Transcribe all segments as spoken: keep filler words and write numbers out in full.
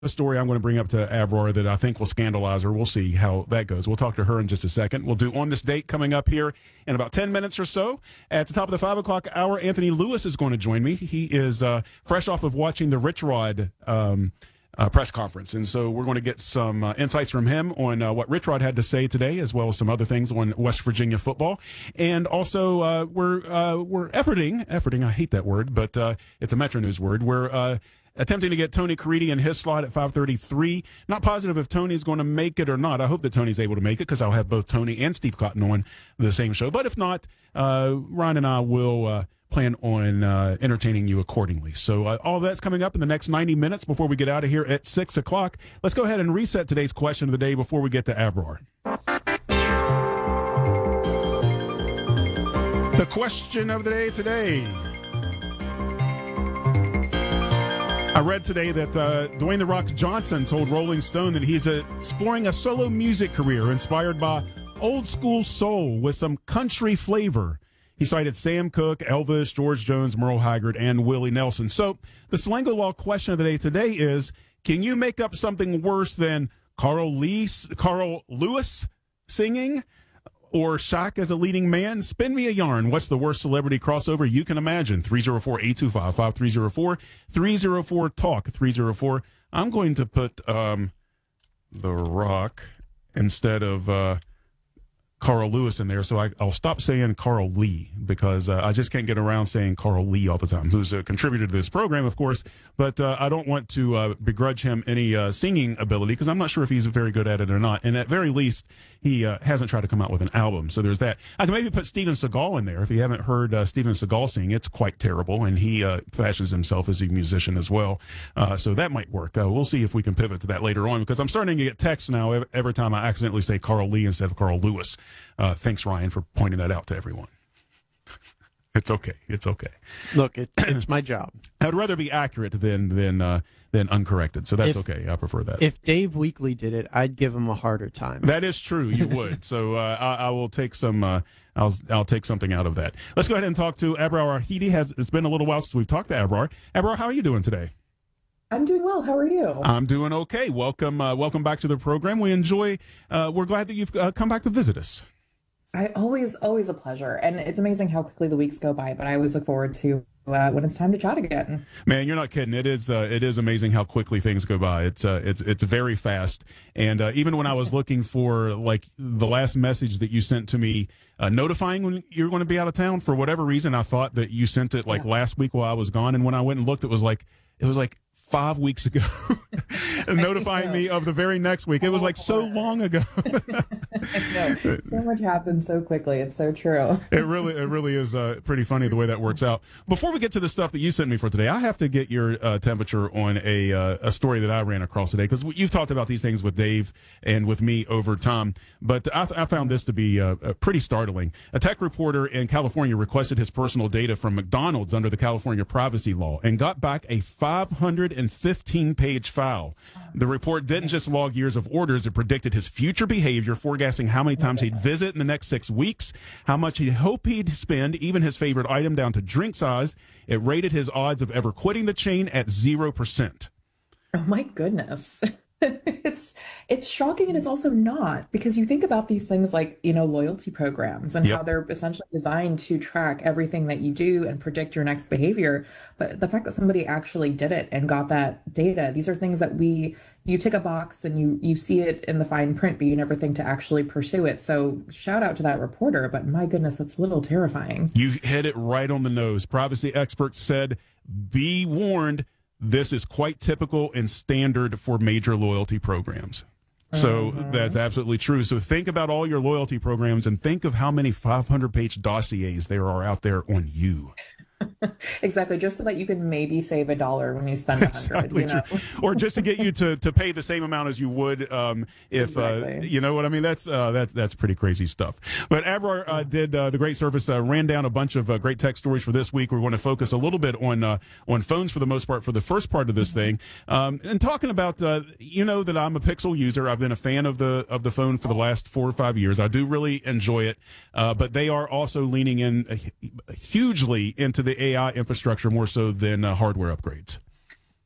a story I'm going to bring up to Avrora that I think will scandalize her. We'll see how that goes. We'll talk to her in just a second. We'll do On This Date coming up here in about ten minutes or so. At the top of the five o'clock hour, Anthony Lewis is going to join me. He is uh, fresh off of watching the Rich Rod um, uh, press conference. And so we're going to get some uh, insights from him on uh, what Rich Rod had to say today, as well as some other things on West Virginia football. And also uh, we're uh, we're efforting, efforting, I hate that word, but uh, it's a Metro News word. We're uh, attempting to get Tony Caridi in his slot at five thirty-three. Not positive if Tony's going to make it or not. I hope that Tony's able to make it because I'll have both Tony and Steve Cotton on the same show. But if not, uh, Ryan and I will uh, plan on uh, entertaining you accordingly. So uh, all that's coming up in the next ninety minutes before we get out of here at six o'clock. Let's go ahead and reset today's question of the day before we get to Abror. The question of the day today. I read today that uh, Dwayne "The Rock" Johnson told Rolling Stone that he's uh, exploring a solo music career inspired by old school soul with some country flavor. He cited Sam Cooke, Elvis, George Jones, Merle Haggard, and Willie Nelson. So the Slango Law question of the day today is, can you make up something worse than Carl, Lee, Carl Lewis singing or Shaq as a leading man? Spin me a yarn. What's the worst celebrity crossover you can imagine? three oh four, eight two five, five three oh four, three oh four talk, three oh four. I'm going to put um, The Rock instead of uh, Carl Lewis in there, so I, I'll stop saying Carl Lee because uh, I just can't get around saying Carl Lee all the time, who's a contributor to this program, of course, but uh, I don't want to uh, begrudge him any uh, singing ability because I'm not sure if he's very good at it or not, and at very least, he uh, hasn't tried to come out with an album, so there's that. I can maybe put Steven Seagal in there. If you haven't heard uh, Steven Seagal sing, it's quite terrible, and he uh, fashions himself as a musician as well, uh, so that might work. Uh, we'll see if we can pivot to that later on because I'm starting to get texts now every, every time I accidentally say Carl Lee instead of Carl Lewis. Uh, thanks, Ryan, for pointing that out to everyone. It's okay. It's okay. Look, it, it's my job. I'd rather be accurate than than uh, than uncorrected, so that's if, okay. I prefer that. If Dave Weekly did it, I'd give him a harder time. That is true. You would. So uh, I, I will take some. Uh, I'll I'll take something out of that. Let's go ahead and talk to Abror Arhidi. Has it's been a little while since we've talked to Abror. Abror, how are you doing today? I'm doing well. How are you? I'm doing okay. Welcome, uh, welcome back to the program. We enjoy. Uh, we're glad that you've uh, come back to visit us. I always, always a pleasure. And it's amazing how quickly the weeks go by, but I always look forward to uh, when it's time to chat again. Man, you're not kidding. It is, uh, it is amazing how quickly things go by. It's, uh, it's, it's very fast. And uh, even when I was looking for like the last message that you sent to me, uh, notifying when you're going to be out of town, for whatever reason, I thought that you sent it like yeah. last week while I was gone. And when I went and looked, it was like, it was like five weeks ago, notifying me of the very next week. It was like so long ago. I know. So much happens so quickly. It's so true. It really, it really is uh, pretty funny the way that works out. Before we get to the stuff that you sent me for today, I have to get your uh, temperature on a uh, a story that I ran across today because you've talked about these things with Dave and with me over time. But I, I found this to be uh, pretty startling. A tech reporter in California requested his personal data from McDonald's under the California privacy law and got back a five hundred fifteen page file. The report didn't just log years of orders, it predicted his future behavior, forecasting how many times he'd visit in the next six weeks, how much he'd hope he'd spend, even his favorite item down to drink size. It rated his odds of ever quitting the chain at zero percent. Oh my goodness. It's it's shocking, and it's also not, because you think about these things like, you know, loyalty programs and Yep. how they're essentially designed to track everything that you do and predict your next behavior. But the fact that somebody actually did it and got that data, these are things that we you tick a box and you you see it in the fine print, but you never think to actually pursue it. So shout out to that reporter, but my goodness, it's a little terrifying. You hit it right on the nose. Privacy experts said, be warned, this is quite typical and standard for major loyalty programs. So Mhm. that's absolutely true. So think about all your loyalty programs and think of how many five hundred page dossiers there are out there on you. Exactly, just so that you can maybe save a dollar when you spend a hundred. Exactly You know? true. Or just to get you to, to pay the same amount as you would um, if, uh, Exactly. you know what I mean? That's uh, that's that's pretty crazy stuff. But Abror uh, did uh, the great service, uh, ran down a bunch of uh, great tech stories for this week. We're going to focus a little bit on uh, on phones for the most part for the first part of this thing. Um, and talking about, uh, you know that I'm a Pixel user. I've been a fan of the of the phone for the last four or five years. I do really enjoy it. Uh, but they are also leaning in uh, hugely into the A I infrastructure more so than uh, hardware upgrades.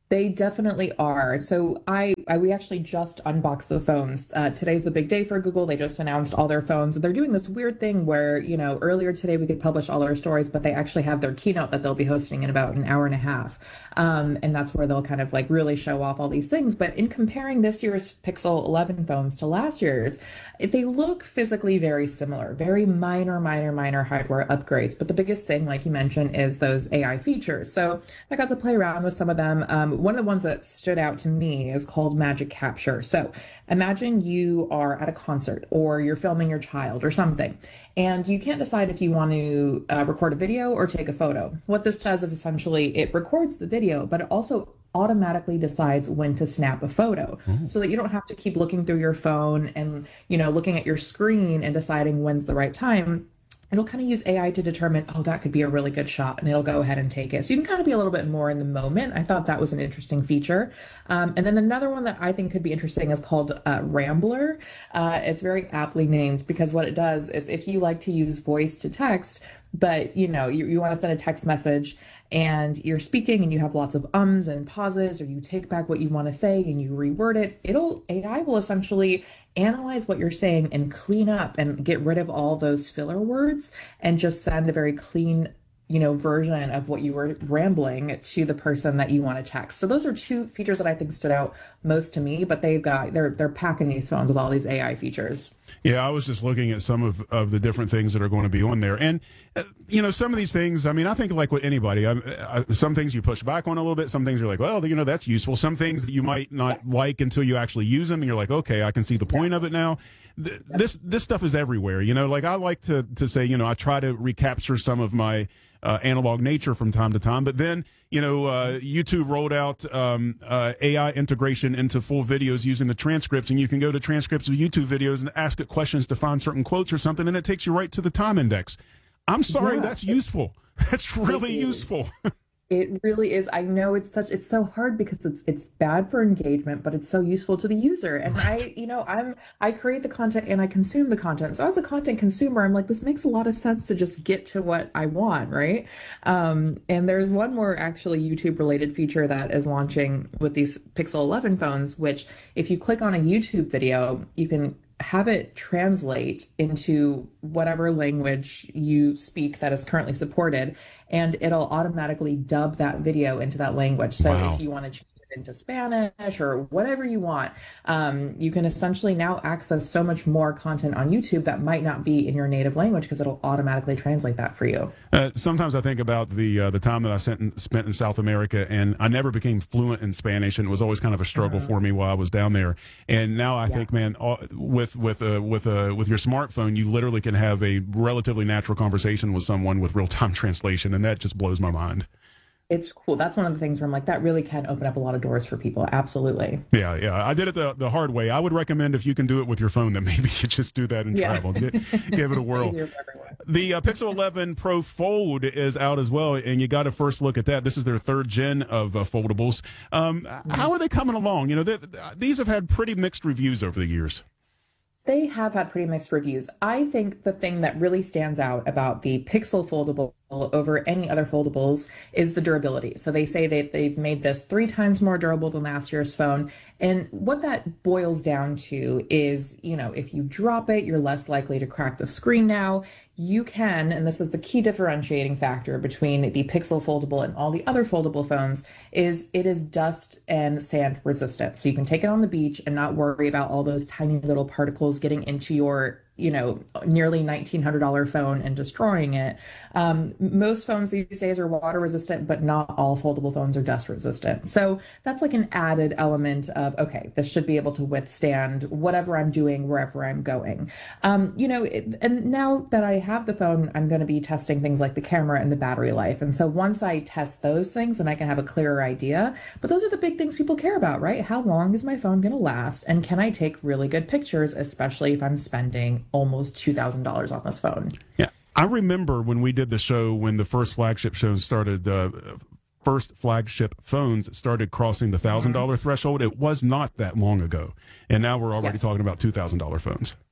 They definitely are. So I, I we actually just unboxed the phones. Uh, today's the big day for Google. They just announced all their phones. They're doing this weird thing where, you know, earlier today we could publish all our stories, but they actually have their keynote that they'll be hosting in about an hour and a half. Um, and that's where they'll kind of like really show off all these things. But in comparing this year's Pixel eleven phones to last year's, they look physically very similar, very minor, minor, minor hardware upgrades. But the biggest thing, like you mentioned, is those A I features. So I got to play around with some of them. Um, one of the ones that stood out to me is called Magic Capture. So imagine you are at a concert or you're filming your child or something, and you can't decide if you want to uh, record a video or take a photo. What this does is essentially it records the video, but it also automatically decides when to snap a photo mm. so that you don't have to keep looking through your phone and, you know, looking at your screen and deciding when's the right time. It'll kind of use A I to determine, oh, that could be a really good shot, and it'll go ahead and take it. So you can kind of be a little bit more in the moment. I thought that was an interesting feature. Um, and then another one that I think could be interesting is called uh, Rambler. Uh, it's very aptly named because what it does is if you like to use voice to text, but you know, you, you want to send a text message and you're speaking and you have lots of ums and pauses, or you take back what you want to say and you reword it, it'll A I will essentially analyze what you're saying and clean up and get rid of all those filler words and just send a very clean, you know, version of what you were rambling to the person that you want to text. So those are two features that I think stood out most to me, but they've got, they're, they're packing these phones with all these A I features. Yeah, I was just looking at some of, of the different things that are going to be on there. And, uh, you know, some of these things, I mean, I think like with anybody, I, I, some things you push back on a little bit. Some things you're like, well, you know, that's useful. Some things that you might not yeah. like until you actually use them. And you're like, okay, I can see the point yeah. of it now. Th- yeah. This this stuff is everywhere. You know, like I like to, to say, you know, I try to recapture some of my Uh, analog nature from time to time. But then, you know, uh, YouTube rolled out um, uh, A I integration into full videos using the transcripts, and you can go to transcripts of YouTube videos and ask it questions to find certain quotes or something, and it takes you right to the time index. I'm sorry, yeah. that's useful. That's really useful. It really is. I know it's such, it's so hard because it's it's bad for engagement, but it's so useful to the user. And right. I, you know, I'm I create the content and I consume the content. So as a content consumer, I'm like, this makes a lot of sense to just get to what I want, right? Um, and there's one more actually YouTube related feature that is launching with these Pixel eleven phones, which if you click on a YouTube video, you can have it translate into whatever language you speak that is currently supported, and it'll automatically dub that video into that language. So wow. if you want to change it into Spanish or whatever you want, um, you can essentially now access so much more content on YouTube that might not be in your native language because it'll automatically translate that for you. Uh, sometimes I think about the uh, the time that I spent in, spent in South America, and I never became fluent in Spanish, and it was always kind of a struggle uh-huh. for me while I was down there. And now I yeah. think, man, all, with with uh, with uh, with your smartphone, you literally can have a relatively natural conversation with someone with real time translation, and that just blows my mind. It's cool. That's one of the things where I'm like, that really can open up a lot of doors for people. Absolutely. Yeah, yeah. I did it the, the hard way. I would recommend if you can do it with your phone, then maybe you just do that and yeah. travel. Get, give it a whirl. The uh, Pixel eleven Pro Fold is out as well, and you got to first look at that. This is their third gen of uh, foldables. Um, mm-hmm. How are they coming along? You know, these have had pretty mixed reviews over the years. They have had pretty mixed reviews. I think the thing that really stands out about the Pixel Foldable over any other foldables is the durability. So they say that they've made this three times more durable than last year's phone. And what that boils down to is, you know, if you drop it, you're less likely to crack the screen now. You can, and this is the key differentiating factor between the Pixel Foldable and all the other foldable phones, is it is dust and sand resistant. So you can take it on the beach and not worry about all those tiny little particles getting into your, you know, nearly nineteen hundred dollars phone and destroying it. Um, most phones these days are water resistant, but not all foldable phones are dust resistant. So that's like an added element of, okay, this should be able to withstand whatever I'm doing, wherever I'm going. Um, you know, it, and now that I have the phone, I'm going to be testing things like the camera and the battery life. And so once I test those things, then I can have a clearer idea. But those are the big things people care about, right? How long is my phone going to last? And can I take really good pictures, especially if I'm spending almost two thousand dollars on this phone? Yeah. I remember when we did the show, when the first flagship shows started, uh, first flagship phones started crossing the one thousand dollars threshold. It was not that long ago. And now we're already yes. talking about two thousand dollars phones.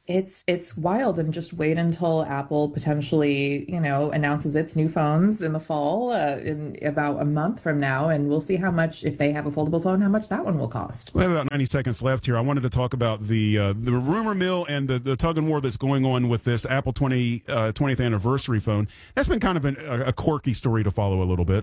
It's it's wild, and just wait until Apple potentially, you know, announces its new phones in the fall, uh, in about a month from now, and we'll see how much, if they have a foldable phone, how much that one will cost. We have about ninety seconds left here. I wanted to talk about the uh, the rumor mill and the, the tug and war that's going on with this Apple twenty, uh, twentieth anniversary phone. That's been kind of an, a, a quirky story to follow a little bit.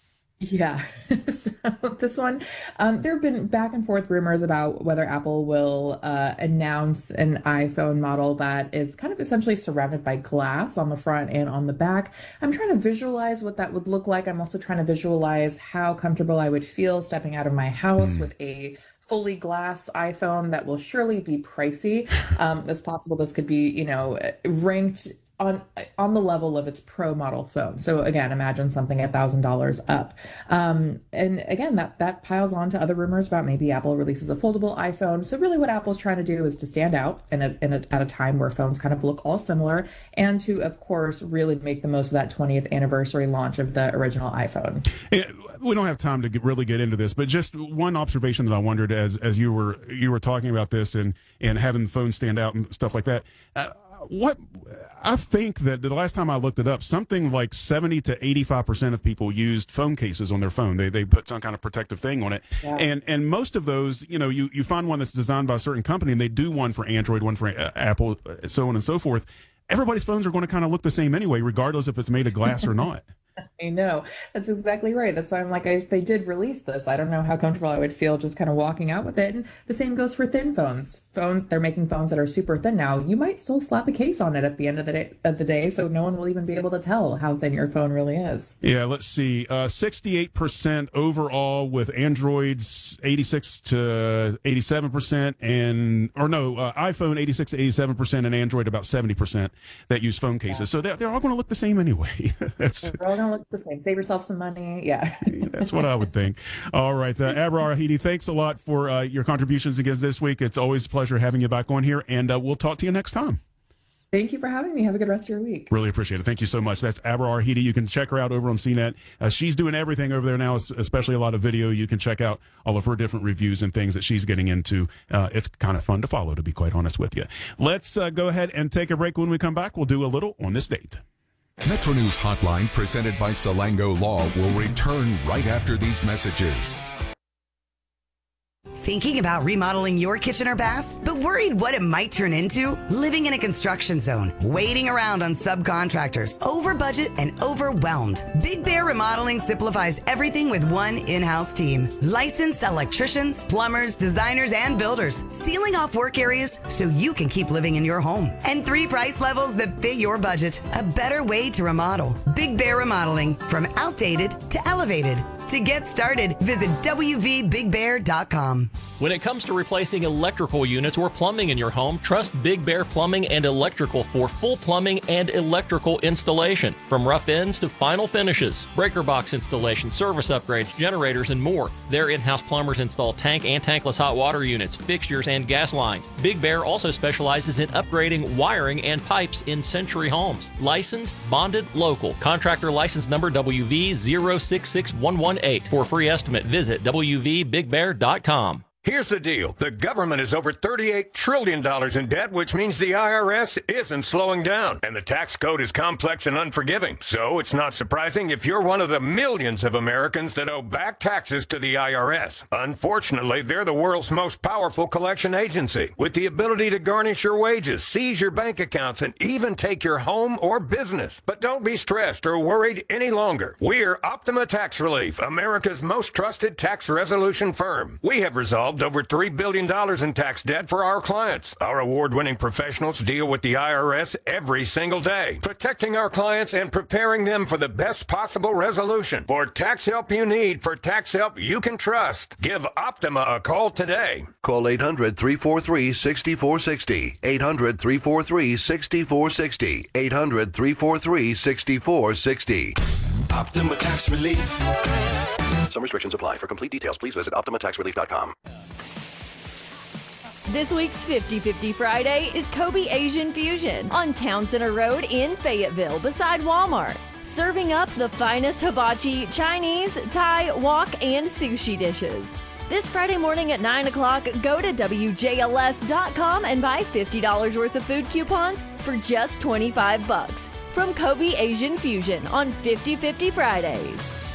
Yeah. So this one, um, there have been back and forth rumors about whether Apple will uh, announce an iPhone model that is kind of essentially surrounded by glass on the front and on the back. I'm trying to visualize what that would look like. I'm also trying to visualize how comfortable I would feel stepping out of my house mm. with a fully glass iPhone that will surely be pricey. Um, it's possible this could be, you know, ranked on on the level of its pro model phone. So again, imagine something a thousand dollars up. Um, and again, that that piles on to other rumors about maybe Apple releases a foldable iPhone. So really, what Apple's trying to do is to stand out in a, in a, at a time where phones kind of look all similar, and to, of course, really make the most of that twentieth anniversary launch of the original iPhone. Yeah, we don't have time to get, really get into this, but just one observation that I wondered as as you were you were talking about this and and having the phone stand out and stuff like that. Uh, What I think that the last time I looked it up, something like seventy to eighty-five percent of people used phone cases on their phone. They they put some kind of protective thing on it. Yeah. And and most of those, you know, you, you find one that's designed by a certain company, and they do one for Android, one for uh, Apple, so on and so forth. Everybody's phones are going to kind of look the same anyway, regardless if it's made of glass or not. I know. That's exactly right. That's why I'm like, if they did release this, I don't know how comfortable I would feel just kind of walking out with it. And the same goes for thin phones. Phone, they're making phones that are super thin now. You might still slap a case on it at the end of the day, of the day, so no one will even be able to tell how thin your phone really is. Yeah, let's see. Uh, sixty-eight percent overall with Androids, eighty-six to eighty-seven percent, and or no, uh, iPhone eighty-six to eighty-seven percent, and Android about seventy percent that use phone cases. Yeah. So they're, they're all going to look the same anyway. That's they're all going to look the same. Save yourself some money. Yeah. That's what I would think. All right. Uh, Abrar Rahidi, thanks a lot for uh, your contributions against this week. It's always a pleasure having you back on here, and uh, we'll talk to you next time. Thank you for having me. Have a good rest of your week. Really appreciate it. Thank you so much. That's Abrar Rahidi. You can check her out over on C net. Uh, she's doing everything over there now, especially a lot of video. You can check out all of her different reviews and things that she's getting into. Uh, it's kind of fun to follow, to be quite honest with you. Let's uh, go ahead and take a break. When we come back, we'll do a little on this date. Metro News Hotline, presented by Salango Law, will return right after these messages. Thinking about remodeling your kitchen or bath, but worried what it might turn into? Living in a construction zone, waiting around on subcontractors, over budget and overwhelmed. Big Bear Remodeling simplifies everything with one in-house team. Licensed electricians, plumbers, designers, and builders, sealing off work areas so you can keep living in your home. And three price levels that fit your budget. A better way to remodel. Big Bear Remodeling, from outdated to elevated. To get started, visit w v big bear dot com. When it comes to replacing electrical units or plumbing in your home, trust Big Bear Plumbing and Electrical for full plumbing and electrical installation. From rough ends to final finishes, breaker box installation, service upgrades, generators, and more. Their in-house plumbers install tank and tankless hot water units, fixtures, and gas lines. Big Bear also specializes in upgrading wiring and pipes in Century homes. Licensed, bonded, local. Contractor license number W V zero six six one one eight. For a free estimate, visit w v big bear dot com. Here's the deal. The government is over thirty-eight trillion dollars in debt, which means the I R S isn't slowing down. And the tax code is complex and unforgiving. So it's not surprising if you're one of the millions of Americans that owe back taxes to the I R S. Unfortunately, they're the world's most powerful collection agency, with the ability to garnish your wages, seize your bank accounts, and even take your home or business. But don't be stressed or worried any longer. We're Optima Tax Relief, America's most trusted tax resolution firm. We have resolved over three billion dollars in tax debt for our clients. Our award-winning professionals deal with the I R S every single day, protecting our clients and preparing them for the best possible resolution. For tax help you need, for tax help you can trust, give Optima a call today. Call eight hundred, three four three, six four six zero, eight hundred, three four three, six four six zero, eight hundred, three four three, six four six zero. Optima Tax Relief. Some restrictions apply. For complete details, please visit optima tax relief dot com. This week's fifty fifty Friday is Kobe Asian Fusion on Town Center Road in Fayetteville beside Walmart. Serving up the finest hibachi, Chinese, Thai, wok, and sushi dishes. This Friday morning at nine o'clock, go to W J L S dot com and buy fifty dollars worth of food coupons for just twenty-five bucks from Kobe Asian Fusion on fifty fifty Fridays.